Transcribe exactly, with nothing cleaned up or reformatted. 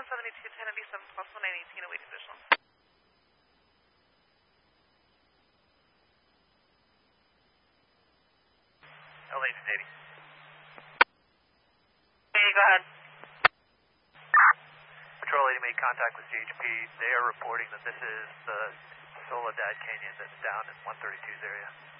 one seventy-two ten eighty-seven plus one eight eighteen awaiting visual. Elevation eighty. Hey, go ahead. Patrol eighty made contact with C H P. They are reporting that this is the Soledad Canyon that's down in one thirty-two's area.